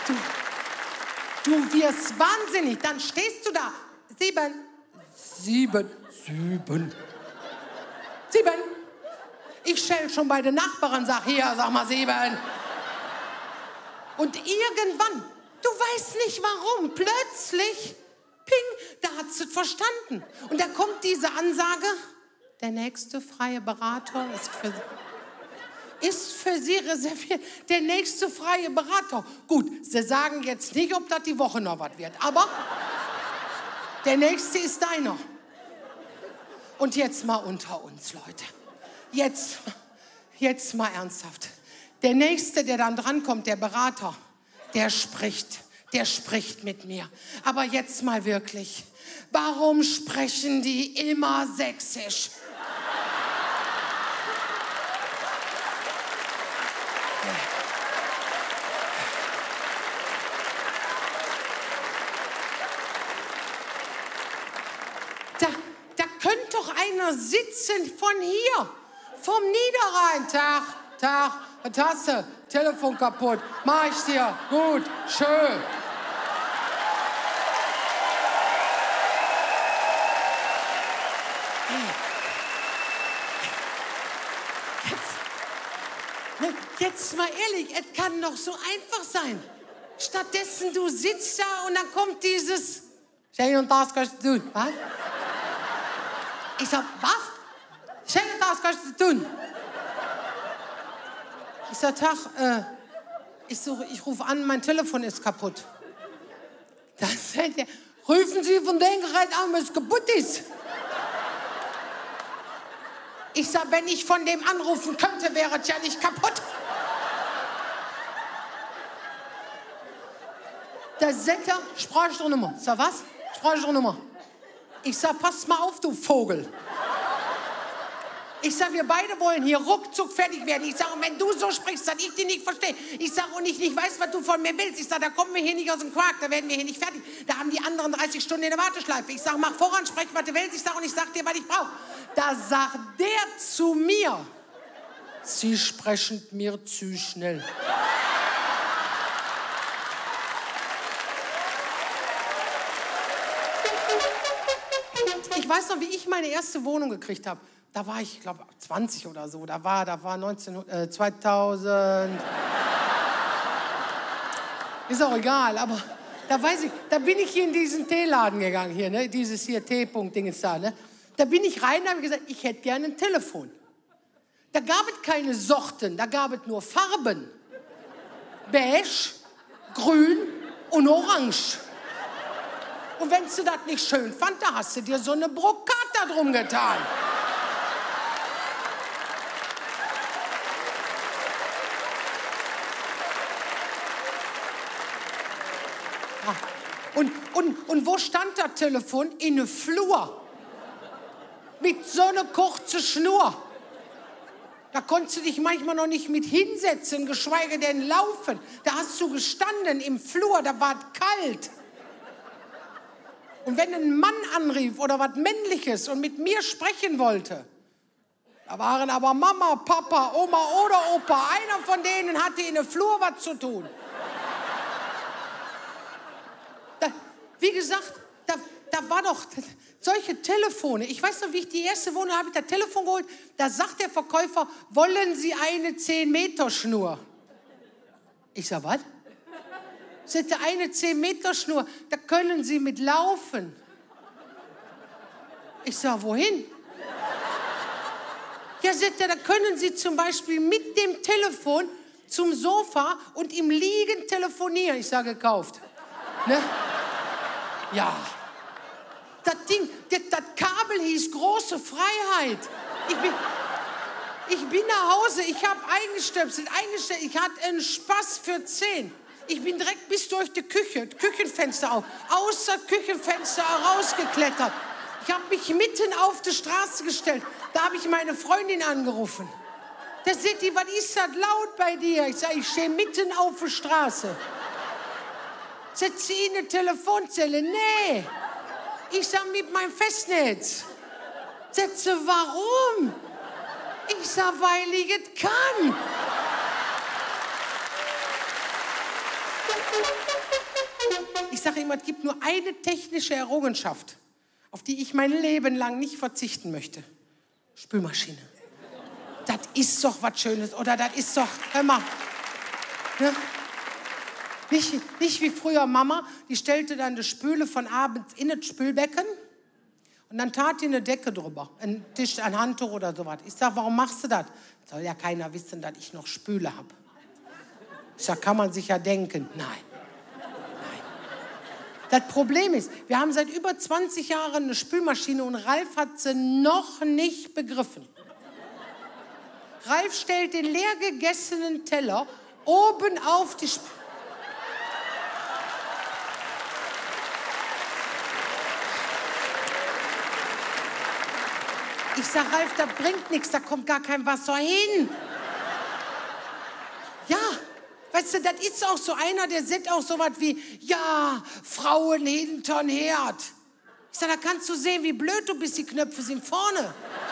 Du wirst wahnsinnig. Dann stehst du da. 7. Ich schell schon bei den Nachbarn, sag hier, sag mal 7. Und irgendwann, du weißt nicht warum, plötzlich, ping, da hat sie es verstanden. Und da kommt diese Ansage, der nächste freie Berater ist für Sie reserviert. Der nächste freie Berater. Gut, Sie sagen jetzt nicht, ob das die Woche noch was wird, aber der nächste ist deiner. Und jetzt mal unter uns, Leute. Jetzt mal ernsthaft. Der nächste, der dann drankommt, der Berater, der spricht mit mir. Aber jetzt mal wirklich. Warum sprechen die immer sächsisch? Da könnte doch einer sitzen von hier, vom Niederrhein. Tag, was hast du? Telefon kaputt. Mach ich dir. Gut, schön. Jetzt mal ehrlich, es kann doch so einfach sein. Stattdessen, du sitzt da und dann kommt dieses Schön und das kannst du tun. Was? Ich sag, was? Schön und das kannst du tun. Ich sag, Tag, ich rufe an, mein Telefon ist kaputt. Dann sagt er, rufen Sie von dem Gerät an, wenn es kaputt ist. Ich sag, wenn ich von dem anrufen könnte, wäre es ja nicht kaputt. Da sagt er, Sprachnummer. Ich sag, was? Sprachnummer. Ich sag, pass mal auf, du Vogel. Ich sag, wir beide wollen hier ruckzuck fertig werden. Ich sag, und wenn du so sprichst, dass ich dich nicht verstehe. Ich sag, und ich nicht weiß, was du von mir willst. Ich sag, da kommen wir hier nicht aus dem Quark, da werden wir hier nicht fertig. Da haben die anderen 30 Stunden in der Warteschleife. Ich sag, mach voran, sprech, was du willst. Ich sag, und ich sag dir, was ich brauche. Da sagt der zu mir, Sie sprechen mir zu schnell. Ich weiß noch, wie ich meine erste Wohnung gekriegt habe. Da war ich glaube 20 oder so. Da war 2000. Ist auch egal, aber da weiß ich, da bin ich hier in diesen Teeladen gegangen, hier, ne? Dieses hier T-Punkt-Ding ist da, ne? Da bin ich rein und habe gesagt, ich hätte gerne ein Telefon. Da gab es keine Sorten, da gab es nur Farben. Beige, grün und orange. Und wenn du das nicht schön fand, da hast du dir so eine Brokata drum getan. Und wo stand das Telefon? In der Flur. Mit so einer kurzen Schnur. Da konntest du dich manchmal noch nicht mit hinsetzen, geschweige denn laufen. Da hast du gestanden im Flur, da war es kalt. Und wenn ein Mann anrief oder was Männliches und mit mir sprechen wollte, da waren aber Mama, Papa, Oma oder Opa. Einer von denen hatte in der Flur was zu tun. Wie gesagt, da war doch solche Telefone. Ich weiß noch, wie ich die erste Wohnung habe, ich das Telefon geholt. Da sagt der Verkäufer, wollen Sie eine 10-Meter-Schnur? Ich sag, was? Sagt er, eine 10-Meter-Schnur, da können Sie mit laufen. Ich sag, wohin? Ja, sagt er, da können Sie zum Beispiel mit dem Telefon zum Sofa und im Liegen telefonieren. Ich sage, gekauft. Ne? Ja. Das Ding, das Kabel hieß große Freiheit. Ich bin nach Hause, ich habe eingestöpselt, ich hatte einen Spaß für 10. Ich bin direkt bis durch die Küche, Küchenfenster auf, außer Küchenfenster rausgeklettert. Ich habe mich mitten auf die Straße gestellt. Da habe ich meine Freundin angerufen. Da sagt die, was ist das laut bei dir? Ich sage, ich stehe mitten auf der Straße. Sagt sie in eine Telefonzelle? Nee. Ich sag, mit meinem Festnetz. Sagt sie, warum? Ich sag, weil ich es kann. Ich sage immer, es gibt nur eine technische Errungenschaft, auf die ich mein Leben lang nicht verzichten möchte. Spülmaschine. Das ist doch was Schönes, oder? Das ist doch, hör mal. Ne? Nicht wie früher Mama, die stellte dann die Spüle von abends in das Spülbecken und dann tat die eine Decke drüber, einen Tisch, ein Handtuch oder sowas. Ich sag, warum machst du das? Soll ja keiner wissen, dass ich noch Spüle habe. Ich sag, kann man sich ja denken. Nein. Das Problem ist, wir haben seit über 20 Jahren eine Spülmaschine und Ralf hat sie noch nicht begriffen. Ralf stellt den leer gegessenen Teller oben auf die Spülmaschine. Ich sag, Ralf, das bringt nichts, da kommt gar kein Wasser hin. Ja, weißt du, das ist auch so einer, der sagt auch so was wie, ja, Frauen hinterm Herd. Ich sag, da kannst du sehen, wie blöd du bist, die Knöpfe sind vorne.